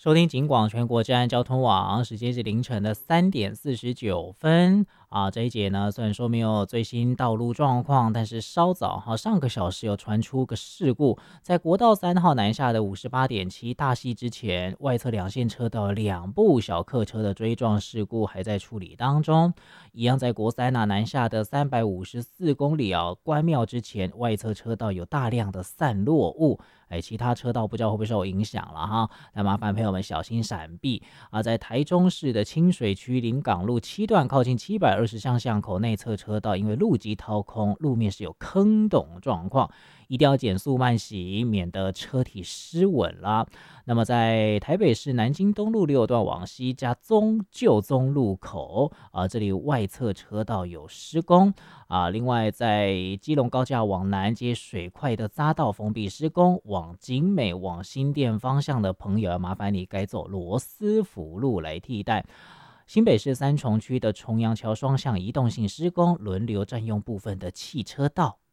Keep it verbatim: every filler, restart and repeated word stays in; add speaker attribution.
Speaker 1: 收听警广全国治安交通网，时间是凌晨的三点四十九分啊。这一节呢，虽然说没有最新道路状况，但是稍早哈，上个小时有传出个事故，在国道三号南下的五十八点七大溪之前，外侧两线车道两部小客车的追撞事故还在处理当中。一样在国三啊南下的三百五十四公里啊，关庙之前，外侧车道有大量的散落物。哎，其他车道不知道会不会受影响了哈？那麻烦朋友们小心闪避啊！在台中市的清水区临港路七段靠近七百二十巷巷口内侧车道，因为路基掏空，路面是有坑洞状况，一定要减速慢行，免得车体失稳啦。那么在台北市南京东路六段往西加宗旧宗路口啊，这里外侧车道有施工啊。另外在基隆高架往南接水块的匝道封闭施工，往景美往新店方向的朋友，麻烦你改走罗斯福路来替代。新北市三重区的重阳桥双向移动性施工，轮流占用部分的汽车道。